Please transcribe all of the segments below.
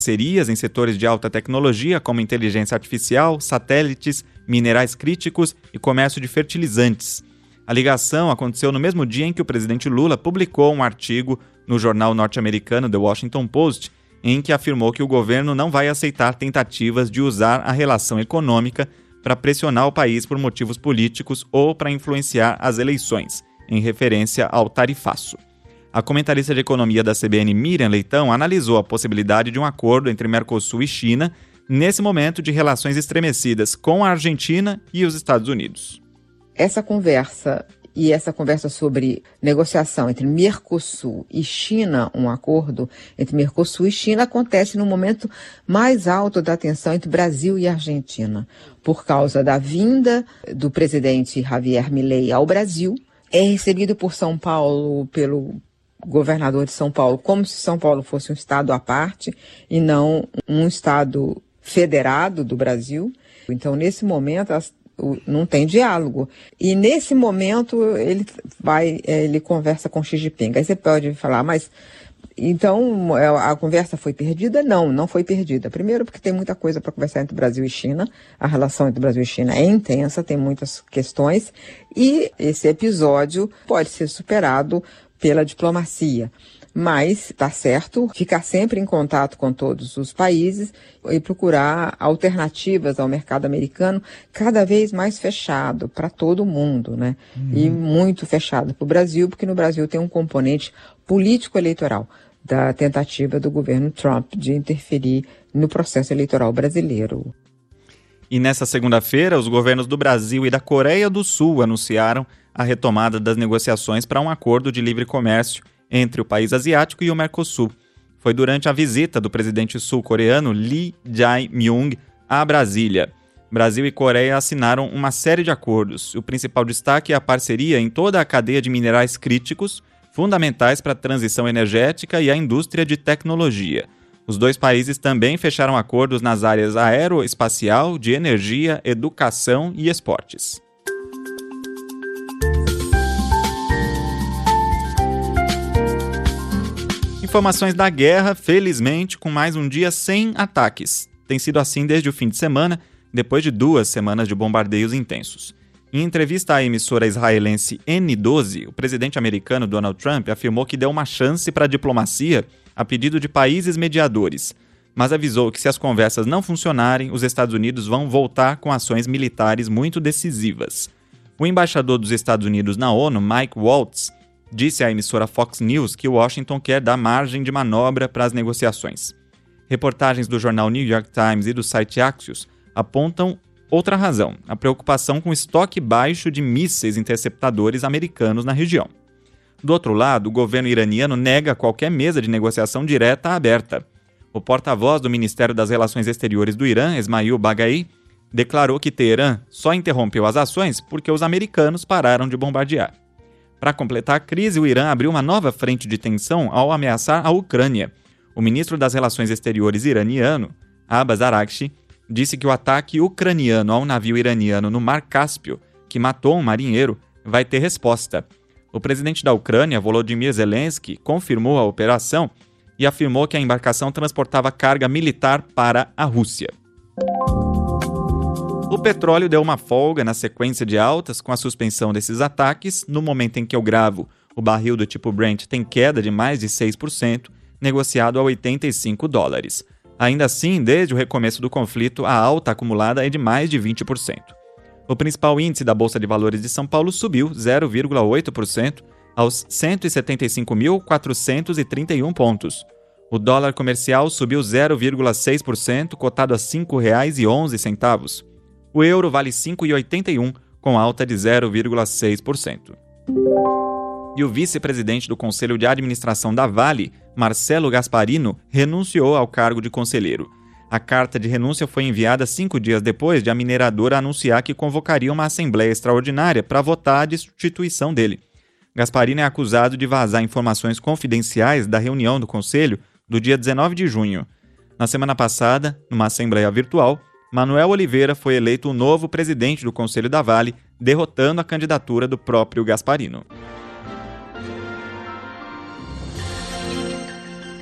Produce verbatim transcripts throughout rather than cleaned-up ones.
parcerias em setores de alta tecnologia, como inteligência artificial, satélites, minerais críticos e comércio de fertilizantes. A ligação aconteceu no mesmo dia em que o presidente Lula publicou um artigo no jornal norte-americano The Washington Post, em que afirmou que o governo não vai aceitar tentativas de usar a relação econômica para pressionar o país por motivos políticos ou para influenciar as eleições, em referência ao tarifaço. A comentarista de economia da C B N, Miriam Leitão, analisou a possibilidade de um acordo entre Mercosul e China nesse momento de relações estremecidas com a Argentina e os Estados Unidos. Essa conversa e essa conversa sobre negociação entre Mercosul e China, um acordo entre Mercosul e China, acontece no momento mais alto da tensão entre Brasil e Argentina, por causa da vinda do presidente Javier Milei ao Brasil. É recebido por São Paulo, pelo governador de São Paulo, como se São Paulo fosse um estado à parte e não um estado federado do Brasil. Então, nesse momento, as, o, não tem diálogo. E, nesse momento, ele vai, ele conversa com Xi Jinping. Aí você pode falar, mas então a conversa foi perdida? Não, não foi perdida. Primeiro porque tem muita coisa para conversar entre Brasil e China. A relação entre Brasil e China é intensa, tem muitas questões. E esse episódio pode ser superado pela diplomacia, mas está certo ficar sempre em contato com todos os países e procurar alternativas ao mercado americano cada vez mais fechado para todo mundo, né? Uhum. E muito fechado para o Brasil, porque no Brasil tem um componente político-eleitoral da tentativa do governo Trump de interferir no processo eleitoral brasileiro. E nessa segunda-feira, os governos do Brasil e da Coreia do Sul anunciaram a retomada das negociações para um acordo de livre comércio entre o país asiático e o Mercosul. Foi durante a visita do presidente sul-coreano Lee Jae-myung a Brasília. Brasil e Coreia assinaram uma série de acordos. O principal destaque é a parceria em toda a cadeia de minerais críticos, fundamentais para a transição energética e a indústria de tecnologia. Os dois países também fecharam acordos nas áreas aeroespacial, de energia, educação e esportes. Informações da guerra, felizmente, com mais um dia sem ataques. Tem sido assim desde o fim de semana, depois de duas semanas de bombardeios intensos. Em entrevista à emissora israelense N doze, o presidente americano Donald Trump afirmou que deu uma chance para a diplomacia a pedido de países mediadores, mas avisou que se as conversas não funcionarem, os Estados Unidos vão voltar com ações militares muito decisivas. O embaixador dos Estados Unidos na ONU, Mike Waltz, disse à emissora Fox News que Washington quer dar margem de manobra para as negociações. Reportagens do jornal New York Times e do site Axios apontam outra razão, a preocupação com o estoque baixo de mísseis interceptadores americanos na região. Do outro lado, o governo iraniano nega qualquer mesa de negociação direta aberta. O porta-voz do Ministério das Relações Exteriores do Irã, Esmail Baghai, declarou que Teherã só interrompeu as ações porque os americanos pararam de bombardear. Para completar a crise, o Irã abriu uma nova frente de tensão ao ameaçar a Ucrânia. O ministro das Relações Exteriores iraniano, Abbas Araghchi, disse que o ataque ucraniano ao navio iraniano no Mar Cáspio, que matou um marinheiro, vai ter resposta. O presidente da Ucrânia, Volodymyr Zelensky, confirmou a operação e afirmou que a embarcação transportava carga militar para a Rússia. O petróleo deu uma folga na sequência de altas com a suspensão desses ataques. No momento em que eu gravo, o barril do tipo Brent tem queda de mais de seis por cento, negociado a oitenta e cinco dólares. Ainda assim, desde o recomeço do conflito, a alta acumulada é de mais de vinte por cento. O principal índice da Bolsa de Valores de São Paulo subiu zero vírgula oito por cento aos cento e setenta e cinco mil, quatrocentos e trinta e um pontos. O dólar comercial subiu zero vírgula seis por cento, cotado a cinco reais e onze centavos. O euro vale cinco reais e oitenta e um centavos, com alta de zero vírgula seis por cento. E o vice-presidente do Conselho de Administração da Vale, Marcelo Gasparino, renunciou ao cargo de conselheiro. A carta de renúncia foi enviada cinco dias depois de a mineradora anunciar que convocaria uma assembleia extraordinária para votar a destituição dele. Gasparino é acusado de vazar informações confidenciais da reunião do Conselho do dia dezenove de junho. Na semana passada, numa assembleia virtual, Manuel Oliveira foi eleito o novo presidente do Conselho da Vale, derrotando a candidatura do próprio Gasparino.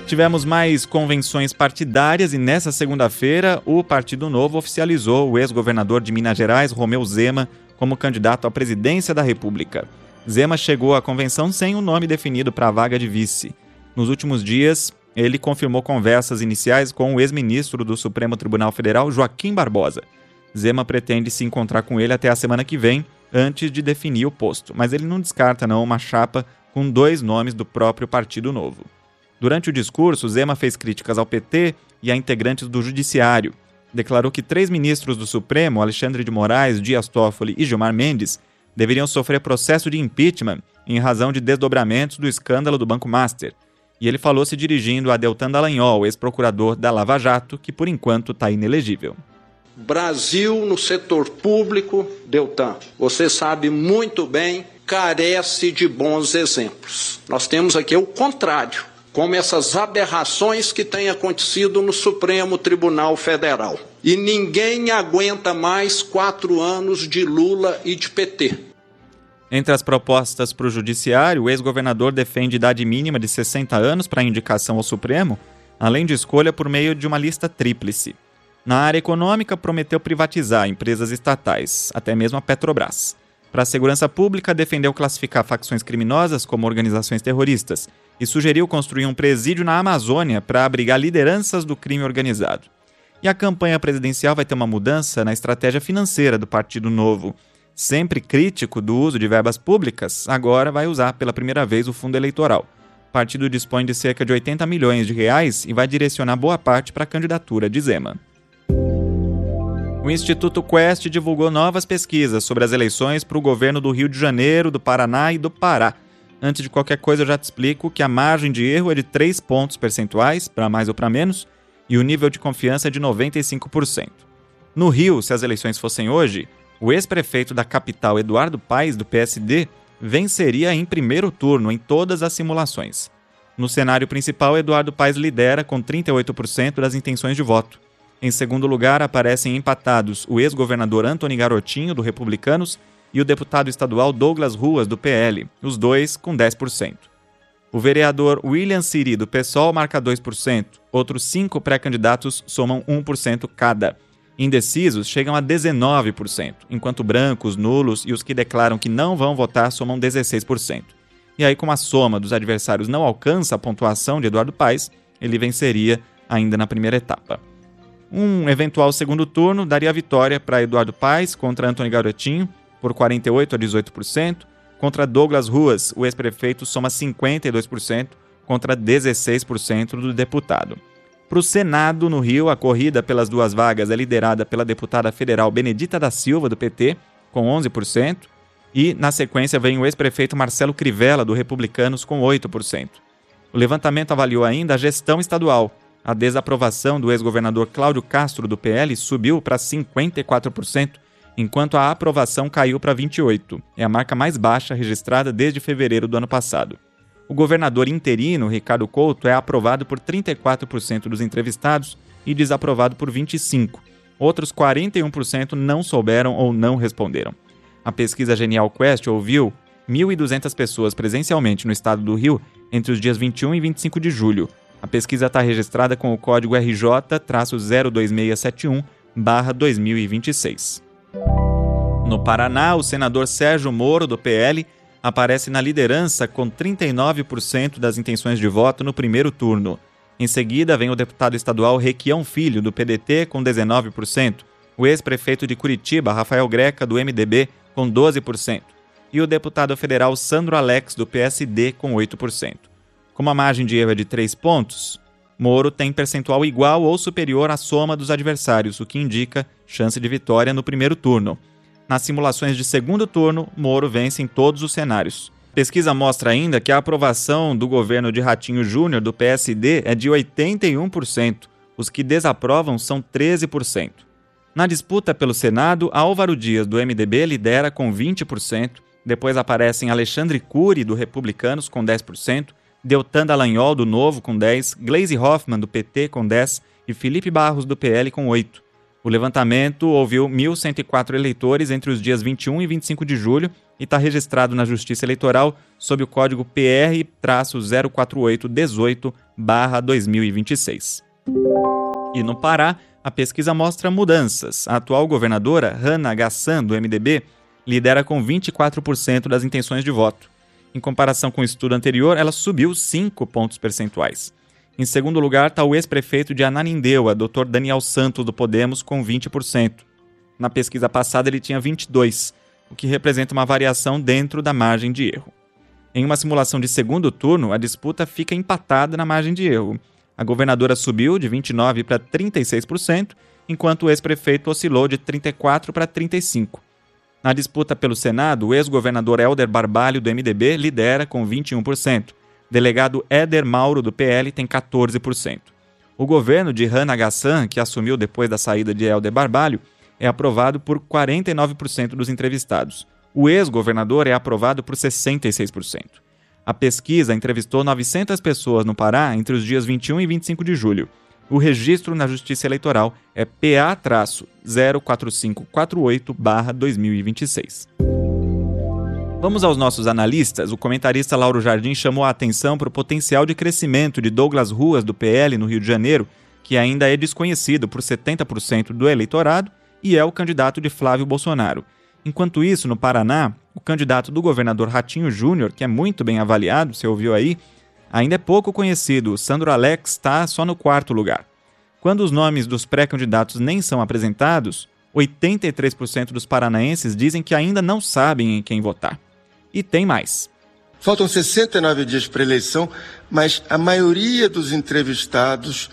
Tivemos mais convenções partidárias e nessa segunda-feira o Partido Novo oficializou o ex-governador de Minas Gerais, Romeu Zema, como candidato à presidência da República. Zema chegou à convenção sem um nome definido para a vaga de vice. Nos últimos dias, ele confirmou conversas iniciais com o ex-ministro do Supremo Tribunal Federal, Joaquim Barbosa. Zema pretende se encontrar com ele até a semana que vem, antes de definir o posto, mas ele não descarta não uma chapa com dois nomes do próprio Partido Novo. Durante o discurso, Zema fez críticas ao P T e a integrantes do Judiciário. Declarou que três ministros do Supremo, Alexandre de Moraes, Dias Toffoli e Gilmar Mendes, deveriam sofrer processo de impeachment em razão de desdobramentos do escândalo do Banco Master. E ele falou se dirigindo a Deltan Dallagnol, ex-procurador da Lava Jato, que por enquanto está inelegível. Brasil no setor público, Deltan, você sabe muito bem, carece de bons exemplos. Nós temos aqui o contrário, como essas aberrações que têm acontecido no Supremo Tribunal Federal. E ninguém aguenta mais quatro anos de Lula e de P T. Entre as propostas para o Judiciário, o ex-governador defende idade mínima de sessenta anos para indicação ao Supremo, além de escolha por meio de uma lista tríplice. Na área econômica, prometeu privatizar empresas estatais, até mesmo a Petrobras. Para a segurança pública, defendeu classificar facções criminosas como organizações terroristas e sugeriu construir um presídio na Amazônia para abrigar lideranças do crime organizado. E a campanha presidencial vai ter uma mudança na estratégia financeira do Partido Novo. Sempre crítico do uso de verbas públicas, agora vai usar pela primeira vez o fundo eleitoral. O partido dispõe de cerca de oitenta milhões de reais e vai direcionar boa parte para a candidatura de Zema. O Instituto Quest divulgou novas pesquisas sobre as eleições para o governo do Rio de Janeiro, do Paraná e do Pará. Antes de qualquer coisa, eu já te explico que a margem de erro é de três pontos percentuais, para mais ou para menos, e o nível de confiança é de noventa e cinco por cento. No Rio, se as eleições fossem hoje, o ex-prefeito da capital, Eduardo Paes, do P S D, venceria em primeiro turno em todas as simulações. No cenário principal, Eduardo Paes lidera com trinta e oito por cento das intenções de voto. Em segundo lugar, aparecem empatados o ex-governador Antony Garotinho, do Republicanos, e o deputado estadual Douglas Ruas, do P L, os dois com dez por cento. O vereador William Siri, do PSOL, marca dois por cento. Outros cinco pré-candidatos somam um por cento cada. Indecisos chegam a dezenove por cento, enquanto brancos, nulos e os que declaram que não vão votar somam dezesseis por cento. E aí, como a soma dos adversários não alcança a pontuação de Eduardo Paes, ele venceria ainda na primeira etapa. Um eventual segundo turno daria a vitória para Eduardo Paes contra Antony Garotinho, por quarenta e oito a dezoito por cento. Contra Douglas Ruas, o ex-prefeito soma cinquenta e dois por cento contra dezesseis por cento do deputado. Para o Senado, no Rio, a corrida pelas duas vagas é liderada pela deputada federal Benedita da Silva, do P T, com onze por cento, e, na sequência, vem o ex-prefeito Marcelo Crivella, do Republicanos, com oito por cento. O levantamento avaliou ainda a gestão estadual. A desaprovação do ex-governador Cláudio Castro, do P L, subiu para cinquenta e quatro por cento, enquanto a aprovação caiu para vinte e oito por cento. É a marca mais baixa registrada desde fevereiro do ano passado. O governador interino, Ricardo Couto, é aprovado por trinta e quatro por cento dos entrevistados e desaprovado por vinte e cinco por cento. Outros quarenta e um por cento não souberam ou não responderam. A pesquisa Genial Quest ouviu mil e duzentas pessoas presencialmente no estado do Rio entre os dias vinte e um e vinte e cinco de julho. A pesquisa está registrada com o código R J zero dois seis sete um barra dois mil e vinte e seis. No Paraná, o senador Sérgio Moro, do P L, aparece na liderança com trinta e nove por cento das intenções de voto no primeiro turno. Em seguida, vem o deputado estadual Requião Filho, do P D T, com dezenove por cento, o ex-prefeito de Curitiba, Rafael Greca, do M D B, com doze por cento, e o deputado federal Sandro Alex, do P S D, com oito por cento. Como a margem de erro é de três pontos, Moro tem percentual igual ou superior à soma dos adversários, o que indica chance de vitória no primeiro turno. Nas simulações de segundo turno, Moro vence em todos os cenários. A pesquisa mostra ainda que a aprovação do governo de Ratinho Júnior, do P S D, é de oitenta e um por cento. Os que desaprovam são treze por cento. Na disputa pelo Senado, Álvaro Dias, do M D B, lidera com vinte por cento. Depois aparecem Alexandre Cury, do Republicanos, com dez por cento. Deltan Dallagnol, do Novo, com dez por cento. Gleisi Hoffmann, do P T, com dez por cento. E Felipe Barros, do P L, com oito por cento. O levantamento ouviu mil cento e quatro eleitores entre os dias vinte e um e vinte e cinco de julho e está registrado na Justiça Eleitoral sob o código P R zero quatro oito um oito barra dois mil e vinte e seis. E no Pará, a pesquisa mostra mudanças. A atual governadora, Hannah Gassan, do M D B, lidera com vinte e quatro por cento das intenções de voto. Em comparação com o estudo anterior, ela subiu cinco pontos percentuais. Em segundo lugar está o ex-prefeito de Ananindeua, doutor Daniel Santos, do Podemos, com vinte por cento. Na pesquisa passada ele tinha vinte e dois por cento, o que representa uma variação dentro da margem de erro. Em uma simulação de segundo turno, a disputa fica empatada na margem de erro. A governadora subiu de vinte e nove por cento para trinta e seis por cento, enquanto o ex-prefeito oscilou de trinta e quatro por cento para trinta e cinco por cento. Na disputa pelo Senado, o ex-governador Helder Barbalho, do M D B, lidera com vinte e um por cento. Delegado Éder Mauro, do P L, tem quatorze por cento. O governo de Hannah Gassan, que assumiu depois da saída de Helder Barbalho, é aprovado por quarenta e nove por cento dos entrevistados. O ex-governador é aprovado por sessenta e seis por cento. A pesquisa entrevistou novecentas pessoas no Pará entre os dias vinte e um e vinte e cinco de julho. O registro na Justiça Eleitoral é P A zero quatro cinco quatro oito barra dois mil e vinte e seis. Vamos aos nossos analistas. O comentarista Lauro Jardim chamou a atenção para o potencial de crescimento de Douglas Ruas, do P L, no Rio de Janeiro, que ainda é desconhecido por setenta por cento do eleitorado e é o candidato de Flávio Bolsonaro. Enquanto isso, no Paraná, o candidato do governador Ratinho Júnior, que é muito bem avaliado, você ouviu aí, ainda é pouco conhecido. O Sandro Alex está só no quarto lugar. Quando os nomes dos pré-candidatos nem são apresentados, oitenta e três por cento dos paranaenses dizem que ainda não sabem em quem votar. E tem mais. Faltam sessenta e nove dias para a eleição, mas a maioria dos entrevistados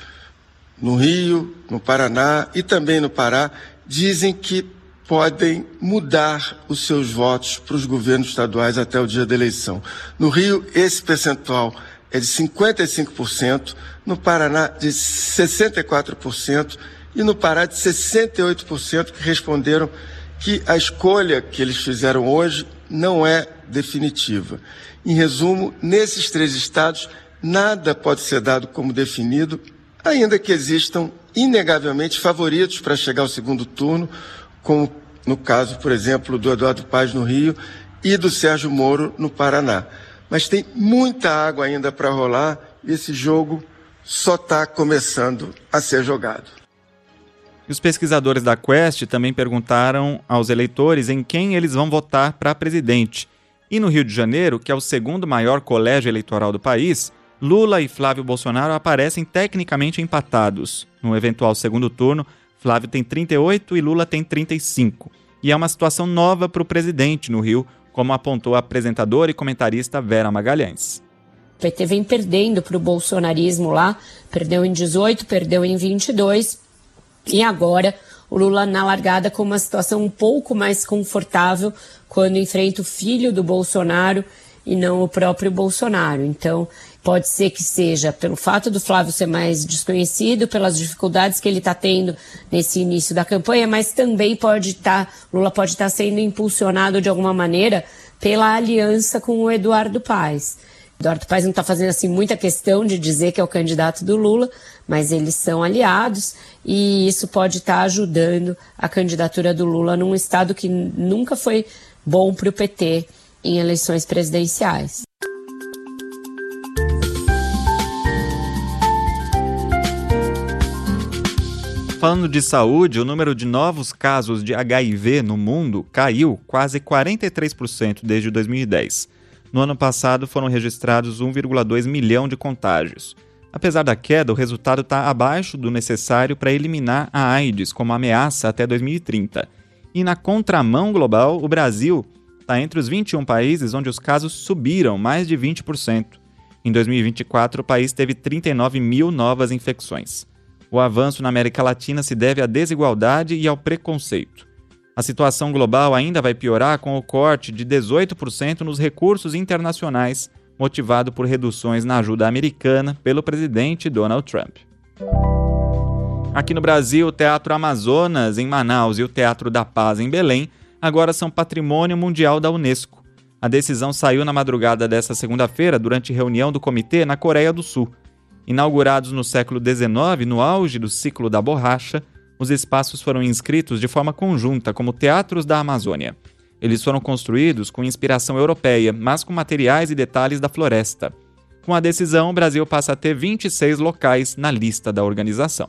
no Rio, no Paraná e também no Pará dizem que podem mudar os seus votos para os governos estaduais até o dia da eleição. No Rio, esse percentual é de cinquenta e cinco por cento, no Paraná de sessenta e quatro por cento e no Pará de sessenta e oito por cento que responderam que a escolha que eles fizeram hoje não é definitiva. Em resumo, nesses três estados, nada pode ser dado como definido, ainda que existam inegavelmente favoritos para chegar ao segundo turno, como no caso, por exemplo, do Eduardo Paes no Rio e do Sérgio Moro no Paraná. Mas tem muita água ainda para rolar e esse jogo só está começando a ser jogado. E os pesquisadores da Quest também perguntaram aos eleitores em quem eles vão votar para presidente. E no Rio de Janeiro, que é o segundo maior colégio eleitoral do país, Lula e Flávio Bolsonaro aparecem tecnicamente empatados. No eventual segundo turno, Flávio tem trinta e oito e Lula tem trinta e cinco. E é uma situação nova para o presidente no Rio, como apontou a apresentadora e comentarista Vera Magalhães. O P T vem perdendo para o bolsonarismo lá, perdeu em dezoito, perdeu em vinte e dois, e agora o Lula na largada com uma situação um pouco mais confortável quando enfrenta o filho do Bolsonaro e não o próprio Bolsonaro. Então, pode ser que seja pelo fato do Flávio ser mais desconhecido, pelas dificuldades que ele está tendo nesse início da campanha, mas também pode estar, Lula pode estar sendo impulsionado de alguma maneira pela aliança com o Eduardo Paes. Eduardo Paes não está fazendo assim muita questão de dizer que é o candidato do Lula, mas eles são aliados e isso pode estar ajudando a candidatura do Lula num estado que nunca foi bom para o P T em eleições presidenciais. Falando de saúde, o número de novos casos de H I V no mundo caiu quase quarenta e três por cento desde dois mil e dez. No ano passado foram registrados um vírgula dois milhão de contágios. Apesar da queda, o resultado está abaixo do necessário para eliminar a AIDS como ameaça até dois mil e trinta. E na contramão global, o Brasil está entre os vinte e um países onde os casos subiram mais de vinte por cento. Em dois mil e vinte e quatro, o país teve trinta e nove mil novas infecções. O avanço na América Latina se deve à desigualdade e ao preconceito. A situação global ainda vai piorar com o corte de dezoito por cento nos recursos internacionais, motivado por reduções na ajuda americana pelo presidente Donald Trump. Aqui no Brasil, o Teatro Amazonas, em Manaus, e o Teatro da Paz, em Belém, agora são patrimônio mundial da Unesco. A decisão saiu na madrugada desta segunda-feira, durante reunião do comitê na Coreia do Sul. Inaugurados no século dezenove, no auge do ciclo da borracha, Os espaços foram inscritos de forma conjunta como Teatros da Amazônia. Eles foram construídos com inspiração europeia, mas com materiais e detalhes da floresta. Com a decisão, o Brasil passa a ter vinte e seis locais na lista da organização.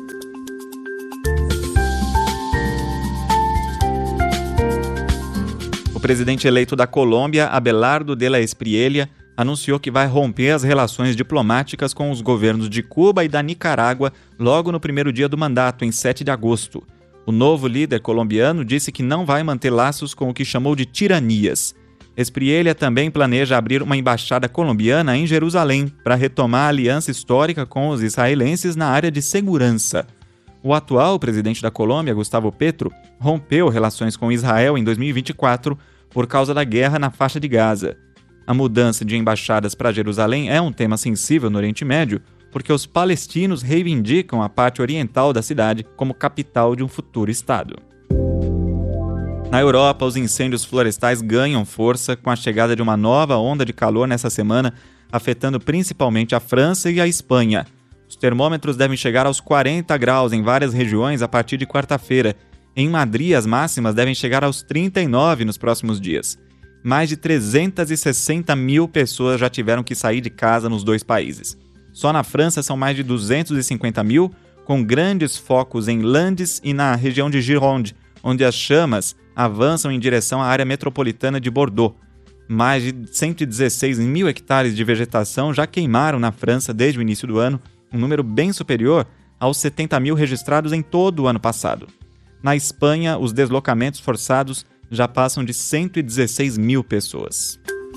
O presidente eleito da Colômbia, Abelardo de la Espriella, anunciou que vai romper as relações diplomáticas com os governos de Cuba e da Nicarágua logo no primeiro dia do mandato, em sete de agosto. O novo líder colombiano disse que não vai manter laços com o que chamou de tiranias. Espriella também planeja abrir uma embaixada colombiana em Jerusalém para retomar a aliança histórica com os israelenses na área de segurança. O atual presidente da Colômbia, Gustavo Petro, rompeu relações com Israel em dois mil e vinte e quatro por causa da guerra na faixa de Gaza. A mudança de embaixadas para Jerusalém é um tema sensível no Oriente Médio, porque os palestinos reivindicam a parte oriental da cidade como capital de um futuro Estado. Na Europa, os incêndios florestais ganham força com a chegada de uma nova onda de calor nessa semana, afetando principalmente a França e a Espanha. Os termômetros devem chegar aos quarenta graus em várias regiões a partir de quarta-feira. Em Madrid, as máximas devem chegar aos trinta e nove nos próximos dias. Mais de trezentas e sessenta mil pessoas já tiveram que sair de casa nos dois países. Só na França são mais de duzentos e cinquenta mil, com grandes focos em Landes e na região de Gironde, onde as chamas avançam em direção à área metropolitana de Bordeaux. Mais de cento e dezesseis mil hectares de vegetação já queimaram na França desde o início do ano, um número bem superior aos setenta mil registrados em todo o ano passado. Na Espanha, os deslocamentos forçados já passam de cento e dezesseis mil pessoas.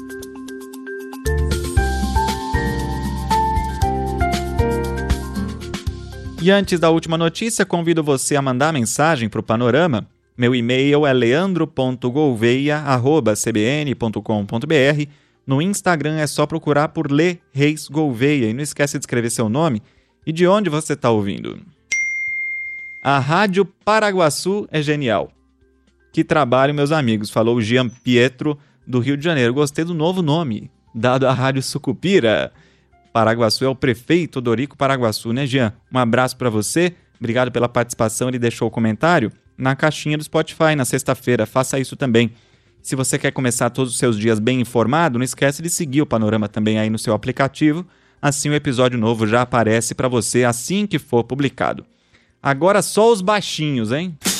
E antes da última notícia, convido você a mandar mensagem para o Panorama. Meu e-mail é leandro ponto gouveia arroba c b n ponto com ponto b r. No Instagram é só procurar por Lê Reis Gouveia. E não esquece de escrever seu nome e de onde você está ouvindo. A Rádio Paraguaçu é genial. Que trabalho, meus amigos, falou o Jean Pietro, do Rio de Janeiro. Gostei do novo nome, dado à Rádio Sucupira. Paraguaçu é o prefeito Dorico Paraguaçu, né, Jean? Um abraço para você, obrigado pela participação. Ele deixou o comentário na caixinha do Spotify na sexta-feira, faça isso também. Se você quer começar todos os seus dias bem informado, não esquece de seguir o Panorama também aí no seu aplicativo, assim o episódio novo já aparece para você assim que for publicado. Agora só os baixinhos, hein?